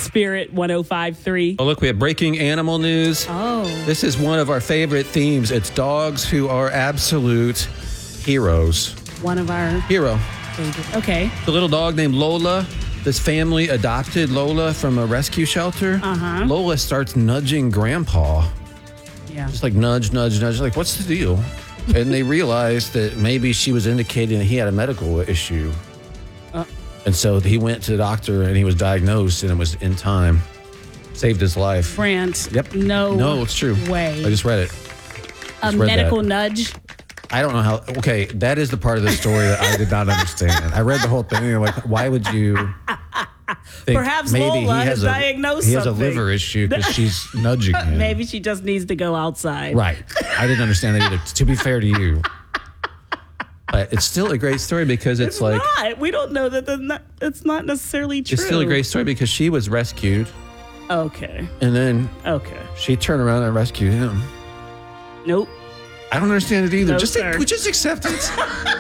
Spirit 105.3. Oh, look, we have breaking animal news. Oh. This is one of our favorite themes. It's dogs who are absolute heroes. One of our Hero. favorite. Okay. The little dog named Lola. This family adopted Lola from a rescue shelter. Uh-huh. Lola starts nudging Grandpa. Yeah. Just like nudge. Like, what's the deal? And they realized that maybe she was indicating that he had a medical issue. And so he went to the doctor and he was diagnosed, and it was in time. Saved his life. Brant. Yep. No, it's true. way. I just read it. A read medical that. nudge. I don't know how. Okay, that is the part of the story that I did not understand. I read the whole thing and I'm like, why would you think Perhaps maybe Lola he has diagnosed he has something. a liver issue because she's nudging him. Maybe she just needs to go outside. Right. I didn't understand that either. To be fair to you. But it's still a great story because it's like... not. We don't know that it's not necessarily true. It's still a great story because she was rescued. Okay. And then Okay. she turned around and rescued him. Nope. I don't understand it either. No, just sir. accept it.